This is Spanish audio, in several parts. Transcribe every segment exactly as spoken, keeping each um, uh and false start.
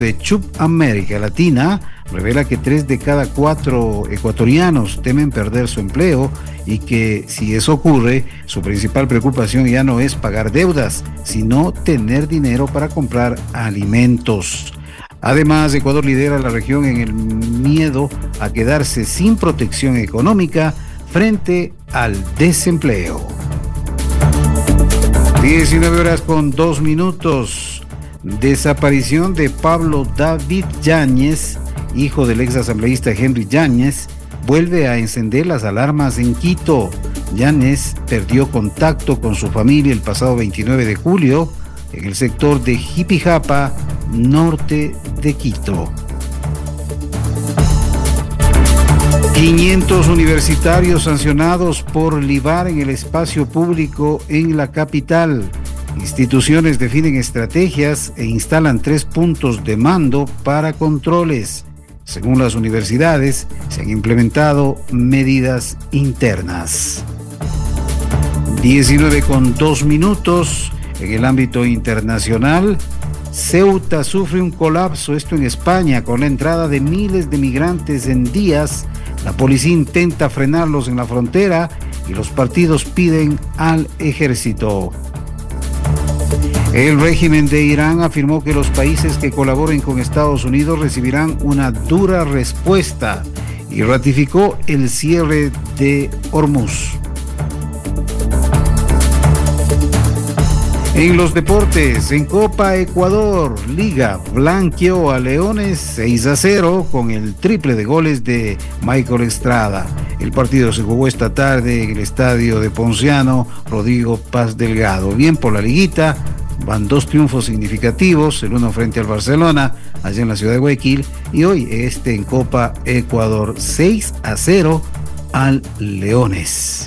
de Chubb América Latina revela que tres de cada cuatro ecuatorianos temen perder su empleo y que si eso ocurre, su principal preocupación ya no es pagar deudas, sino tener dinero para comprar alimentos. Además, Ecuador lidera la región en el miedo a quedarse sin protección económica frente al desempleo. diecinueve horas con dos minutos. Desaparición de Pablo David Yáñez, hijo del ex asambleísta Henry Yáñez, vuelve a encender las alarmas en Quito. Yáñez perdió contacto con su familia el pasado veintinueve de julio en el sector de Jipijapa, norte de Quito. quinientos universitarios sancionados por libar en el espacio público en la capital. Instituciones definen estrategias e instalan tres puntos de mando para controles. Según las universidades, se han implementado medidas internas. diecinueve con dos minutos. En el ámbito internacional, Ceuta sufre un colapso, esto en España, con la entrada de miles de migrantes en días. La policía intenta frenarlos en la frontera y los partidos piden al ejército. El régimen de Irán afirmó que los países que colaboren con Estados Unidos recibirán una dura respuesta y ratificó el cierre de Hormuz. En los deportes, en Copa Ecuador, Liga blanqueó a Leones seis a cero con el triple de goles de Michael Estrada. El partido se jugó esta tarde en el estadio de Ponciano Rodrigo Paz Delgado. Bien por la liguita, van dos triunfos significativos, el uno frente al Barcelona, allá en la ciudad de Guayaquil, y hoy este en Copa Ecuador, seis a cero al Leones.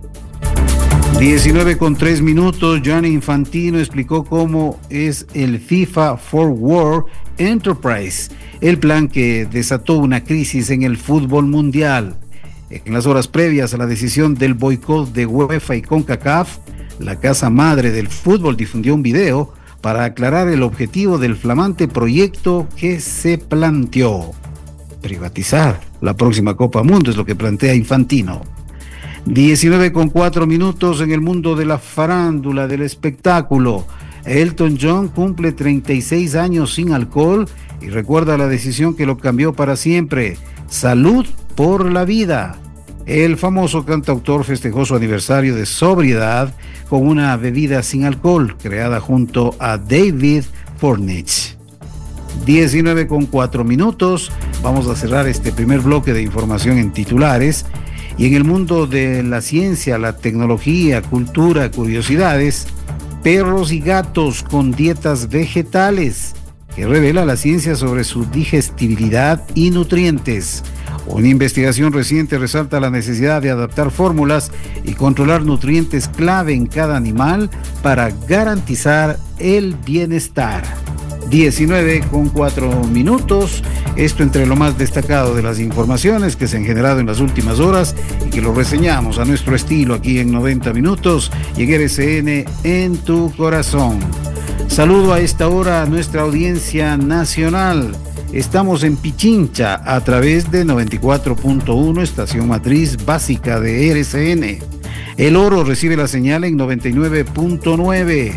diecinueve con tres minutos, Gianni Infantino explicó cómo es el FIFA Forward Enterprise, el plan que desató una crisis en el fútbol mundial. En las horas previas a la decisión del boicot de UEFA y CONCACAF, la casa madre del fútbol difundió un video para aclarar el objetivo del flamante proyecto que se planteó. Privatizar la próxima Copa Mundo es lo que plantea Infantino. diecinueve con cuatro minutos en el mundo de la farándula, del espectáculo. Elton John cumple treinta y seis años sin alcohol y recuerda la decisión que lo cambió para siempre: salud por la vida. El famoso cantautor festejó su aniversario de sobriedad con una bebida sin alcohol creada junto a David Fornich. diecinueve con cuatro minutos. Vamos a cerrar este primer bloque de información en titulares. Y en el mundo de la ciencia, la tecnología, cultura, curiosidades, perros y gatos con dietas vegetales, que revela la ciencia sobre su digestibilidad y nutrientes. Una investigación reciente resalta la necesidad de adaptar fórmulas y controlar nutrientes clave en cada animal para garantizar el bienestar. diecinueve con cuatro minutos. Esto entre lo más destacado de las informaciones que se han generado en las últimas horas y que lo reseñamos a nuestro estilo aquí en noventa minutos y en R C N en tu corazón. Saludo a esta hora a nuestra audiencia nacional. Estamos en Pichincha a través de noventa y cuatro punto uno, estación matriz básica de R C N. El Oro recibe la señal en noventa y nueve punto nueve.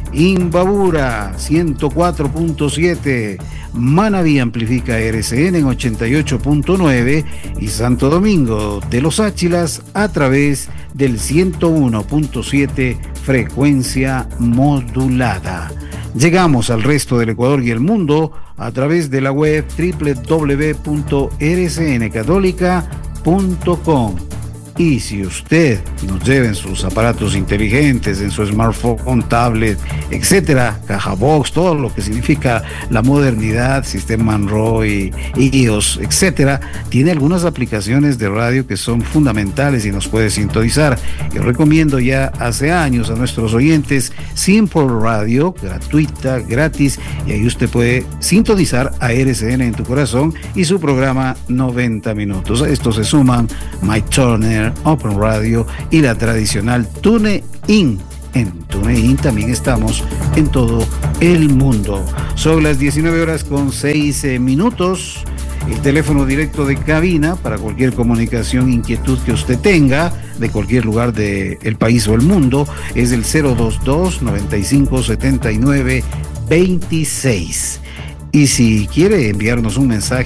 Imbabura ciento cuatro punto siete, Manabí amplifica R C N en ochenta y ocho punto nueve y Santo Domingo de los Áchilas a través del ciento uno punto siete frecuencia modulada. Llegamos al resto del Ecuador y el mundo a través de la web doble u doble u doble u punto r c n católica punto com. Y si usted nos lleva en sus aparatos inteligentes, en su smartphone, tablet, etcétera, caja box, todo lo que significa la modernidad, sistema Android, iOS, etcétera, tiene algunas aplicaciones de radio que son fundamentales y nos puede sintonizar. Yo recomiendo ya hace años a nuestros oyentes Simple Radio, gratuita, gratis, y ahí usted puede sintonizar a R C N en tu corazón y su programa noventa minutos. A esto se suman My Turner, Open Radio y la tradicional TuneIn En TuneIn también estamos en todo el mundo. Son las diecinueve horas con seis eh, minutos. El teléfono directo de cabina para cualquier comunicación, inquietud que usted tenga de cualquier lugar del país o el mundo es el cero dos dos, noventa y cinco, setenta y nueve, veintiséis. Y si quiere enviarnos un mensaje